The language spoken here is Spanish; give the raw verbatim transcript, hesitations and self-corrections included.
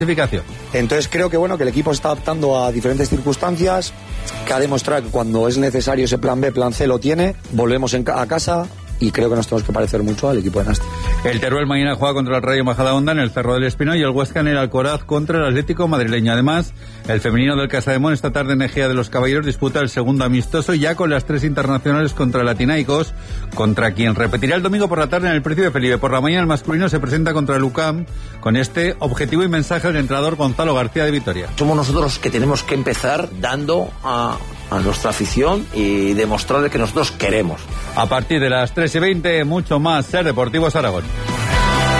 clasificación. Entonces creo que bueno que el equipo está adaptando a diferentes circunstancias, que ha demostrado que cuando es necesario ese plan B, plan C lo tiene, volvemos en ca- a casa y creo que nos tenemos que parecer mucho al equipo de Nasti. El Teruel mañana juega contra el Rayo Majadahonda en el Cerro del Espino y el Huesca en el Alcoraz contra el Atlético madrileño. Además, el femenino del Casademón esta tarde en Ejea de los Caballeros disputa el segundo amistoso ya con las tres internacionales contra Latinaicos, contra quien repetirá el domingo por la tarde en el Príncipe Felipe. Por la mañana el masculino se presenta contra el U C A M con este objetivo y mensaje del entrenador Gonzalo García de Vitoria. Somos nosotros los que tenemos que empezar dando a, a nuestra afición y demostrarle que nosotros queremos. A partir de las tres y veinte, mucho más Ser Deportivos Aragón.